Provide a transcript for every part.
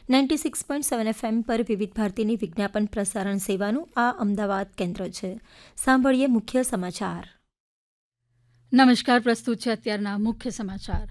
96.7 FM પર વિવિધ ભારતીની વિજ્ઞાપન પ્રસારણ સેવાનું આ અમદાવાદ કેન્દ્ર છે. સાંભળીએ મુખ્ય સમાચાર. નમસ્કાર, પ્રસ્તુત છે અત્યારના મુખ્ય સમાચાર.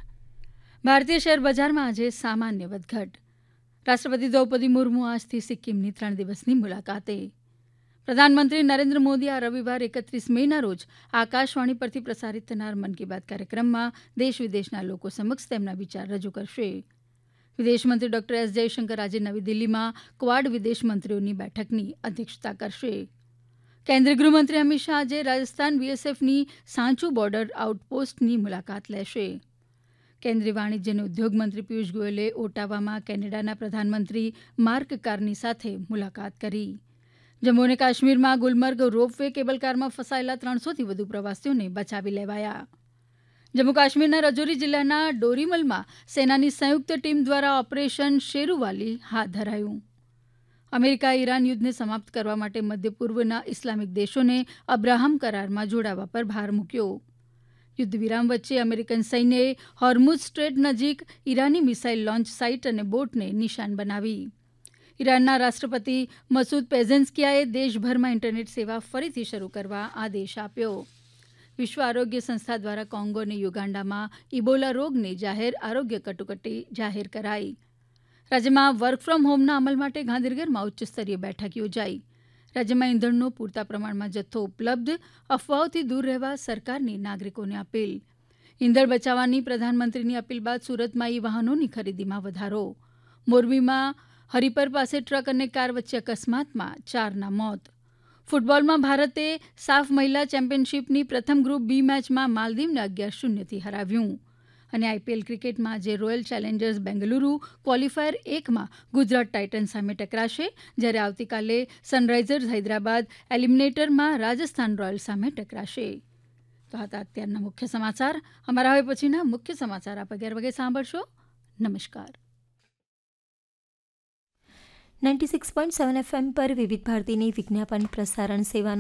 ભારતીય શેર બજારમાં આજે સામાન્ય વધઘટ. રાષ્ટ્રપતિ દ્રૌપદી મુર્મુ આજથી સિક્કિમની 3 દિવસની મુલાકાતે. પ્રધાનમંત્રી નરેન્દ્ર મોદી આ રવિવાર 31 મેના રોજ આકાશવાણી પરથી પ્રસારિત થનાર મન કી બાત કાર્યક્રમમાં દેશ વિદેશના લોકો સમક્ષ તેમના વિચાર રજૂ કરશે. વિદેશમંત્રી ડોક્ટર એસ જયશંકર આજે નવી દિલ્હીમાં ક્વાડ વિદેશમંત્રીઓની બેઠકની અધ્યક્ષતા કરશે. કેન્દ્રીય ગૃહમંત્રી અમિત શાહ આજે રાજસ્થાન બીએસએફની સાંચુ બોર્ડર આઉટપોસ્ટની મુલાકાત લેશે. કેન્દ્રીય વાણિજ્ય અને ઉદ્યોગ મંત્રી પિયુષ ગોયલે ઓટાવામાં કેનેડાના પ્રધાનમંત્રી માર્ક કાર્ની સાથે મુલાકાત કરી. જમ્મુ અને કાશ્મીરમાં ગુલમર્ગ રોપવે કેબલકારમાં ફસાયેલા 300થી વધુ પ્રવાસીઓને બચાવી લેવાયા. જમ્મુ કાશ્મીરના રજૌરી જિલ્લાના ડોરીમલમાં સેનાની સંયુક્ત ટીમ દ્વારા ઓપરેશન શેરુવાલી હાથ ધરાયું. અમેરિકાએ ઈરાન યુદ્ધને સમાપ્ત કરવા માટે મધ્ય પૂર્વના ઇસ્લામિક દેશોને અબ્રાહમ કરારમાં જોડાવા પર ભાર મૂક્યો. યુદ્ધ વિરામ વચ્ચે અમેરિકન સૈન્યએ હોર્મુઝ સ્ટ્રેટ નજીક ઈરાની મિસાઇલ લોન્ચ સાઇટ અને બોટને નિશાન બનાવી. ઈરાનના રાષ્ટ્રપતિ મસૂદ પેઝેન્સ્કિયાએ દેશભરમાં ઇન્ટરનેટ સેવા ફરીથી શરૂ કરવા આદેશ આપ્યો. વિશ્વ આરોગ્ય સંસ્થા દ્વારા કોંગો અને યુગાન્ડામાં ઇબોલા રોગની જાહેર આરોગ્ય કટોકટી જાહેર કરાઈ. રાજ્યમાં વર્ક ફ્રોમ હોમના અમલ માટે ગાંધીનગરમાં ઉચ્ચસ્તરીય બેઠક યોજાઈ. રાજ્યમાં ઇંધણનો પૂરતા પ્રમાણમાં જથ્થો ઉપલબ્ધ, અફવાઓથી દૂર રહેવા સરકારની નાગરિકોને અપીલ. ઇંધણ બચાવવાની પ્રધાનમંત્રીની અપીલ બાદ સુરતમાં ઈ વાહનોની ખરીદીમાં વધારો. મોરબીમાં હરિપર પાસે ટ્રક અને કાર વચ્ચે અકસ્માતમાં 4ના મોત. ફૂટબોલમાં ભારતે સાફ મહિલા ચેમ્પિયનશીપની પ્રથમ ગ્રુપ બી મેચમાં માલદીવને 11-0થી હરાવ્યું. અને આઈપીએલ ક્રિકેટમાં આજે royal Challengers Bengaluru qualifier 1માં Gujarat Titans સામે ટકરાશે, જ્યારે આવતીકાલે સનરાઇઝર્સ હૈદરાબાદ એલિમિનેટરમાં રાજસ્થાન રોયલ્સ સામે ટકરાશે. તો હતા અત્યારના મુખ્ય સમાચાર. અમારા હવે પછીના મુખ્ય સમાચાર આપ 11 વાગે સાંભળશો. નમસ્કાર. 96.7 FM પર વિવિધ ભારતીની વિજ્ઞાપન પ્રસારણ સેવા